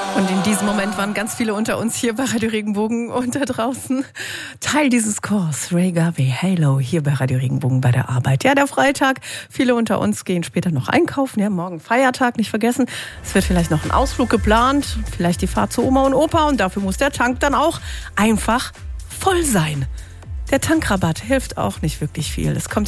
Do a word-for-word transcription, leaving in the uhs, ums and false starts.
Und in diesem Moment waren ganz viele unter uns hier bei Radio Regenbogen und da draußen Teil dieses Chors. Ray Garvey, Halo, hier bei Radio Regenbogen bei der Arbeit. Ja, der Freitag. Viele unter uns gehen später noch einkaufen. Ja, morgen Feiertag, nicht vergessen. Es wird vielleicht noch ein Ausflug geplant. Vielleicht die Fahrt zu Oma und Opa. Und dafür muss der Tank dann auch einfach voll sein. Der Tankrabatt hilft auch nicht wirklich viel. Es kommt